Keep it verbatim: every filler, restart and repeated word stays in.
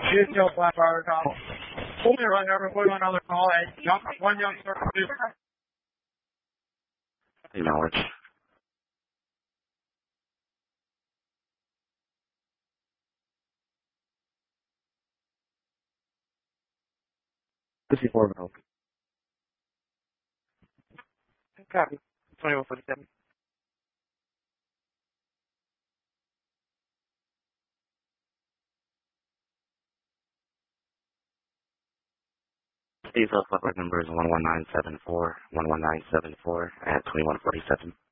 You still flat fire call. Only run number forty-one on the call and young, one young circle two. Acknowledge. fifty-four Milk. Copy. twenty-one forty-seven. Diesel flight number is one one nine seven four, one one nine seven four at twenty-one forty-seven.